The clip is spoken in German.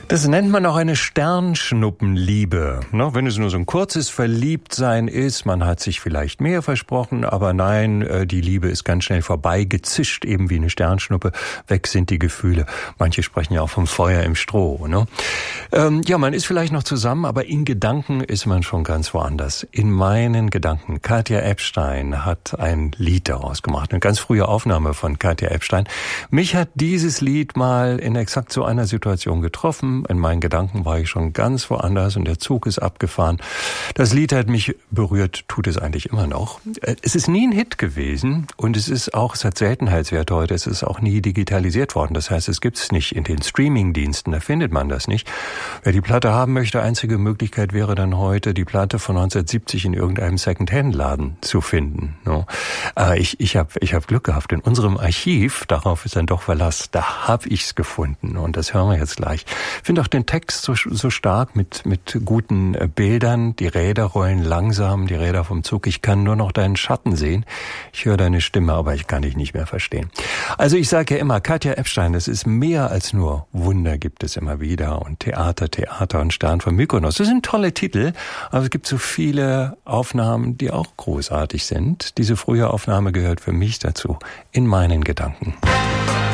Das nennt man auch eine Sternschnuppenliebe. Wenn es nur so ein kurzes Verliebtsein ist, man hat sich vielleicht mehr versprochen, aber nein, die Liebe ist ganz schnell vorbei, gezischt eben wie eine Sternschnuppe, weg sind die Gefühle. Manche sprechen ja auch vom Feuer im Stroh. Man ist vielleicht noch zusammen, aber in Gedanken ist man schon ganz woanders. In meinen Gedanken. Katja Epstein hat ein Lied daraus gemacht, eine ganz frühe Aufnahme von Katja Epstein. Mich hat dieses Lied mal in exakt so einer Situation getroffen. In meinen Gedanken war ich schon ganz woanders und der Zug ist abgefahren. Das Lied hat mich berührt, tut es eigentlich immer noch. Es ist nie ein Hit gewesen und es hat Seltenheitswert heute. Es ist auch nie digitalisiert worden. Das heißt, es gibt es nicht in den Streaming-Diensten, da findet man das nicht. Wer die Platte haben möchte, einzige Möglichkeit wäre dann heute, die Platte von 1970 in irgendeinem Second-Hand-Laden zu finden. Aber ich hab Glück gehabt. In unserem Archiv, darauf ist dann doch Verlass, da habe ich's gefunden und das hören wir jetzt gleich. Ich finde auch den Text so stark mit guten Bildern. Die Räder rollen langsam, die Räder vom Zug. Ich kann nur noch deinen Schatten sehen. Ich höre deine Stimme, aber ich kann dich nicht mehr verstehen. Also ich sage ja immer, Katja Epstein, das ist mehr als nur Wunder gibt es immer wieder und Theater und Stern von Mykonos. Das sind tolle Titel, aber es gibt so viele Aufnahmen, die auch großartig sind. Diese frühe Aufnahme gehört für mich dazu, in meinen Gedanken.